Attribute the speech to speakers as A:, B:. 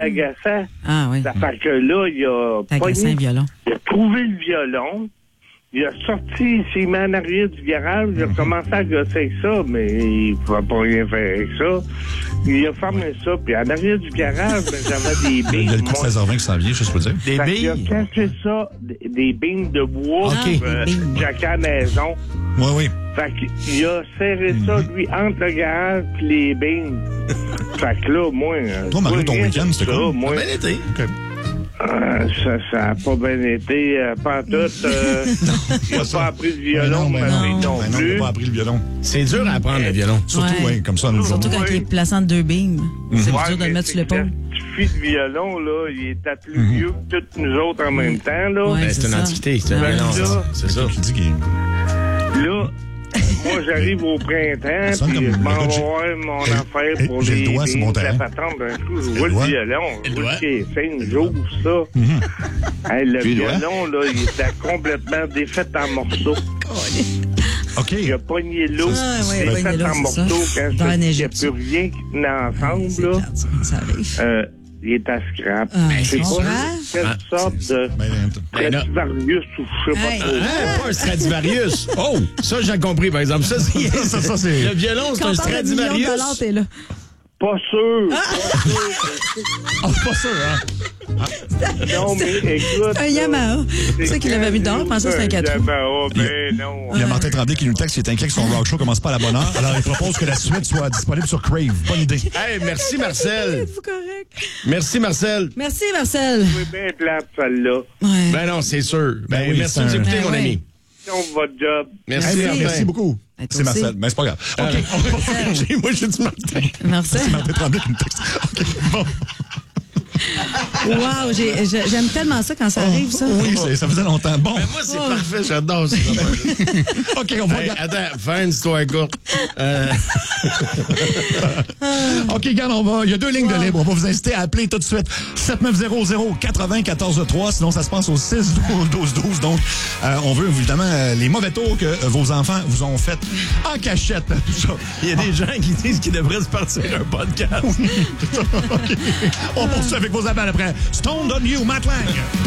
A: agaçant.
B: Ah oui.
A: Ça fait que là, il a
B: Agaçant, violon.
A: il a trouvé le violon. Il a sorti, il s'est mis en arrière du garage, il a commencé à gosser avec ça, mais il ne pouvait pas rien faire avec ça. Il a fermé ça, puis en arrière du garage, j'avais des billes.
C: Il y a le coup de 16h20 qui s'en vient, juste pour dire.
D: Des billes?
A: Il a caché ça, des billes de bois,
B: OK.
A: Jacques à la maison.
C: Oui, oui.
A: Fait qu'il a serré ça, lui, entre le garage et les billes. Fait que là, moi...
C: Toi, Mario, ton week-end, c'était cool?
A: Moi,
D: Bien été.
C: OK.
A: ça a pas bien été, pas en tout. Il n'a pas appris le violon,
C: mais
A: ma fille non
C: il
A: plus.
C: n'a pas appris le violon.
D: C'est dur à apprendre le violon.
C: Surtout,
B: Ouais.
C: oui, comme ça, nous
B: Surtout quand il est placé entre deux beams. C'est
A: Ouais,
B: dur de le
A: mais
B: mettre
A: c'est
B: sur l'épaule.
A: que le petit fils de violon, là, il était plus vieux que toutes nous autres en même temps, là.
B: Ouais.
D: Ben, c'est une
B: ça.
D: antiquité, c'est un
B: Ouais.
D: violon.
A: Ça.
D: C'est ça.
C: Tu dis qu'il...
A: Là, moi, j'arrive au printemps,
C: sonne
A: puis
C: comme
A: je m'en
C: le gars de
A: vais voir mon
C: Hey,
A: affaire pour
C: j'ai
A: les
C: le doigt sur mon terrain.
A: la patente. D'un coup, je
C: J'ai
A: vois
C: le
A: le
C: doigt.
A: violon, je
D: Le
A: vois
D: doigt.
A: le caissing, j'ouvre ça. Hey, le violon, là, il était complètement défait en morceaux.
C: OK.
A: Il a pogné l'eau,
B: Ah, ouais,
A: défait
B: pogné l'eau,
A: en
B: c'est
A: morceaux,
B: ça.
A: quand je
B: Dans la
A: te dis
B: neige
A: qu'il n'y a
B: dessus.
A: plus rien qui tenait ensemble,
B: C'est
A: là.
B: plate, ça arrive.
A: Il est à scrap.
B: Ah,
A: Je sais
B: c'est
A: pas
B: sûr.
A: quelle sorte de
D: Ben là.
A: Stradivarius ou je sais pas
B: Hey.
A: trop.
D: Hein, pas un Stradivarius. Oh, ça, j'ai compris, par exemple. Ça,
C: c'est...
D: Le violon, c'est
B: Quand
D: un
B: on parle de millions de dollars,
D: Stradivarius.
B: t'es là.
A: Pas sûr.
C: Oh, pas sûr, hein?
A: Non, mais écoute.
B: Un Yamaha. C'est ça qu'il avait mis dehors, je pensais que c'était un 4 roues.
A: Yamaha, ben non.
C: Il y a Martin Tremblay qui nous texte, il est inquiet que son rock show commence pas à la bonne heure. Alors, il propose que la suite soit disponible sur Crave. Bonne idée.
D: Hey, merci, Marcel.
B: Êtes-vous correct?
D: Merci, Marcel.
B: Merci, Marcel.
A: C'est bien plate, celle-là.
B: Ouais.
D: Ben non, c'est sûr. Ben,
C: Ben oui,
D: merci
C: c'est
D: de nous
C: un-
D: écouter,
B: Ben
D: mon
B: ouais.
D: ami.
A: Donc, votre job.
D: Merci,
C: Hey,
D: Martin.
C: merci beaucoup.
B: Ben, toi
C: C'est Marcel.
B: aussi.
C: Mais c'est pas grave. OK.
D: Moi, j'ai dit Martin.
B: Merci.
C: C'est Martin Tremblay qui nous texte. OK, bon.
B: Wow, j'aime tellement ça quand ça arrive, ça.
C: Oui, ça faisait longtemps. Bon.
D: Ben, moi, c'est parfait. J'adore ça.
C: OK, on va
D: Hey, attends, faire une histoire courte.
C: OK, regarde, il y a 2 lignes de libre. On va vous inciter à appeler tout de suite 7900-90-14-3. Sinon, ça se passe au 6-12-12. Donc, on veut évidemment les mauvais tours que vos enfants vous ont fait en cachette. Tout ça.
D: Il y a des gens qui disent qu'ils devraient se partir un podcast.
C: OK. On poursuit avec vos appels après. Stone on You, Matt Lang.